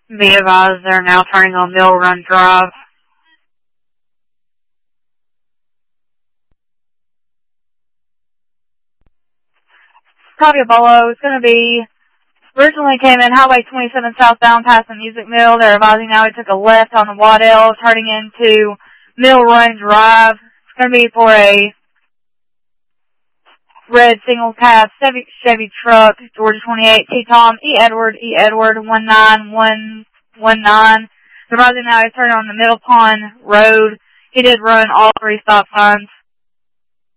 Be advised, they're now turning on Mill Run Drive. Copy Apollo. It's going to be, originally came in Highway 27 southbound past the Music Mill. They're advising now he took a left on the Waddell, turning into Mill Run Drive. It's going to be for a red single cab Chevy truck, Georgia 28, T-Tom, E. Edward, 19119. They're advising now he's turning on the Middle Pond Road. He did run all 3 stop signs.